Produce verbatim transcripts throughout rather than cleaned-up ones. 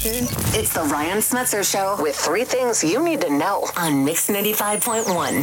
It's the Ryan Smetzer Show with three things you need to know on Mix ninety-five point one.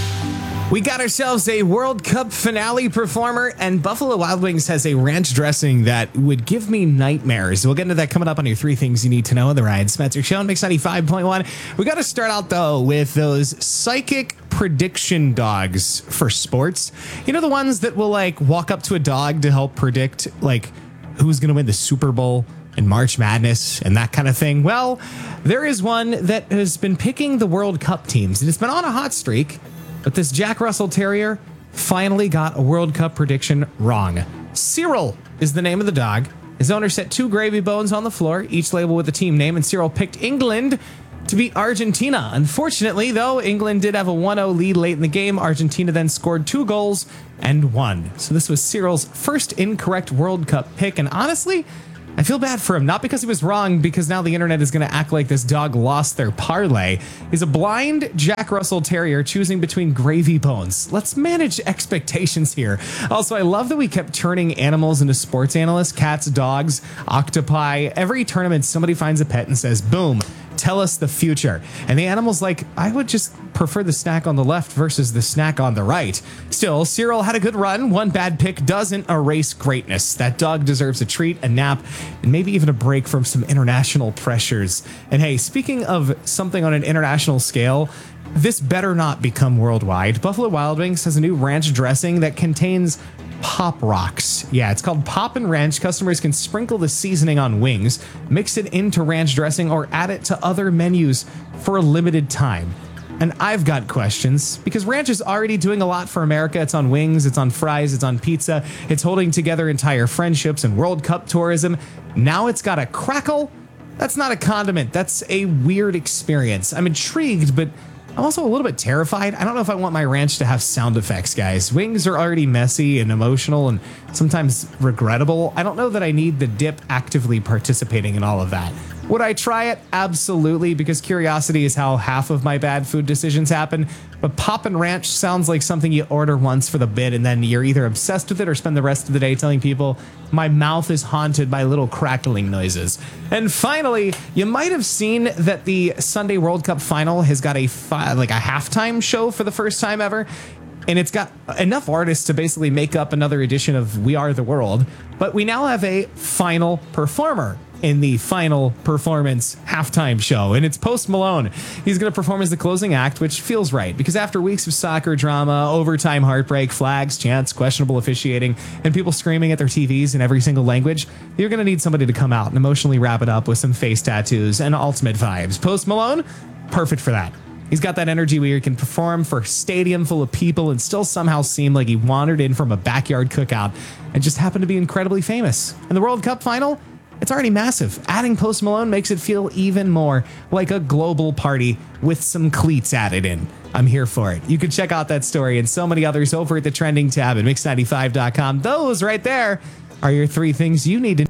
We got ourselves a World Cup finale performer, and Buffalo Wild Wings has a ranch dressing that would give me nightmares. We'll get into that coming up on your three things you need to know on the Ryan Smetzer Show on Mix ninety-five point one. We got to start out, though, with those psychic prediction dogs for sports. You know, the ones that will, like, walk up to a dog to help predict, like, who's going to win the Super Bowl and March Madness and that kind of thing. Well, there is one that has been picking the World Cup teams, and it's been on a hot streak. But this Jack Russell Terrier finally got a World Cup prediction wrong. Cyril is the name of the dog. His owner set two gravy bones on the floor, each labeled with a team name, and Cyril picked England to beat Argentina. Unfortunately, though, England did have a one oh lead late in the game. Argentina then scored two goals and won. So this was Cyril's first incorrect World Cup pick, and honestly, I feel bad for him, not because he was wrong, because now the internet is going to act like this dog lost their parlay. He's a blind Jack Russell Terrier choosing between gravy bones. Let's manage expectations here. Also, I love that we kept turning animals into sports analysts, cats, dogs, octopi. Every tournament, somebody finds a pet and says, boom, tell us the future. And the animal's like, I would just prefer the snack on the left versus the snack on the right. Still, Cyril had a good run. One bad pick doesn't erase greatness. That dog deserves a treat, a nap, and maybe even a break from some international pressures. And hey, speaking of something on an international scale, this better not become worldwide. Buffalo Wild Wings has a new ranch dressing that contains Pop Rocks. Yeah, it's called Pop and Ranch. Customers can sprinkle the seasoning on wings, mix it into ranch dressing, or add it to other menus for a limited time. And I've got questions, because ranch is already doing a lot for America. It's on wings, it's on fries, it's on pizza. It's holding together entire friendships and World Cup tourism. Now it's got a crackle. That's not a condiment. That's a weird experience. I'm intrigued, but I'm also a little bit terrified. I don't know if I want my ranch to have sound effects, guys. Wings are already messy and emotional and sometimes regrettable. I don't know that I need the dip actively participating in all of that. Would I try it? Absolutely, because curiosity is how half of my bad food decisions happen. But Pop and Ranch sounds like something you order once for the bit, and then you're either obsessed with it or spend the rest of the day telling people, my mouth is haunted by little crackling noises. And finally, you might have seen that the Sunday World Cup final has got a fi- like a halftime show for the first time ever. And it's got enough artists to basically make up another edition of We Are the World. But we now have a final performer in the final performance halftime show, and it's Post Malone. He's going to perform as the closing act, which feels right, because after weeks of soccer drama, overtime heartbreak, flags, chants, questionable officiating, and people screaming at their T Vs in every single language, you're going to need somebody to come out and emotionally wrap it up with some face tattoos and ultimate vibes. Post Malone, perfect for that. He's got that energy where he can perform for a stadium full of people and still somehow seem like he wandered in from a backyard cookout and just happened to be incredibly famous. And the World Cup final, it's already massive. Adding Post Malone makes it feel even more like a global party with some cleats added in. I'm here for it. You can check out that story and so many others over at the trending tab at mix ninety-five dot com. Those right there are your three things you need to